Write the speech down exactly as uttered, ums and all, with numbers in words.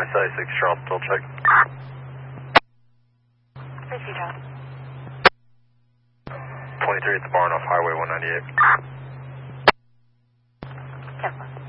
West side six, Charles, still check. Fifty, John. twenty-three at the barn off Highway one ninety-eight. ten four.